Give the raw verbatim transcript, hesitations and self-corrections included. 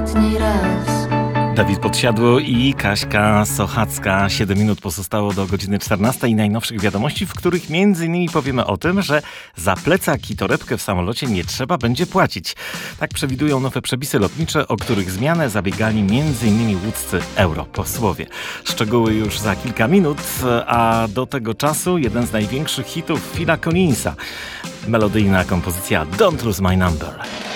Dawid Podsiadło i Kaśka Sochacka. siedem minut pozostało do godziny czternastej i najnowszych wiadomości, w których między innymi powiemy o tym, że za plecak i torebkę w samolocie nie trzeba będzie płacić. Tak przewidują nowe przepisy lotnicze, o których zmianę zabiegali między innymi łódzcy europosłowie. Szczegóły już za kilka minut, a do tego czasu jeden z największych hitów Phila Collinsa. Melodyjna kompozycja Don't Lose My Number.